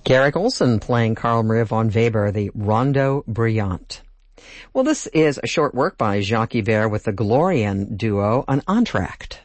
Garrick Olson playing Carl Maria von Weber, the Rondo Brillante. Well, this is a short work by Jacques Ibert with the Glorian duo, an entr'acte.